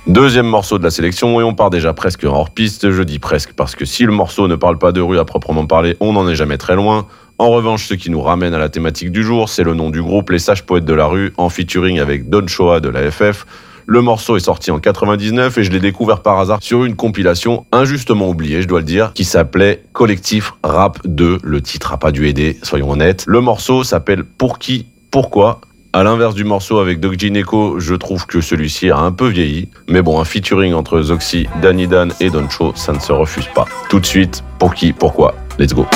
Deuxième morceau de la sélection et on part déjà presque en hors-piste. Je dis presque parce que si le morceau ne parle pas de rue à proprement parler, on n'en est jamais très loin. En revanche, ce qui nous ramène à la thématique du jour, c'est le nom du groupe Les Sages Poètes de la Rue, en featuring avec Don Choa de la FF. Le morceau est sorti en 99 et je l'ai découvert par hasard sur une compilation injustement oubliée, je dois le dire, qui s'appelait Collectif Rap 2. Le titre a pas dû aider, soyons honnêtes. Le morceau s'appelle Pour qui, pourquoi. À l'inverse du morceau avec Doc Gineco, je trouve que celui-ci a un peu vieilli. Mais bon, un featuring entre Zoxy, Danny Dan et Don Cho, ça ne se refuse pas. Tout de suite, Pour qui, pourquoi. Let's go.